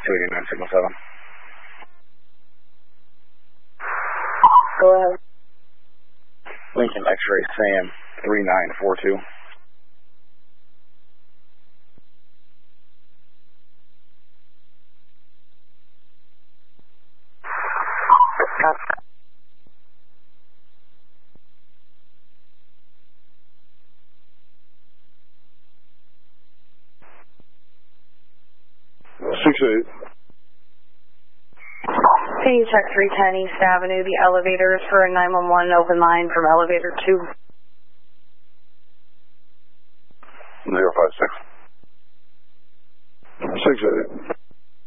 289, signal 7. Go ahead. Lincoln X-ray Sam 3942. Can you check 310 East Avenue, the elevators for a 911 open line from elevator 2? 056. 68.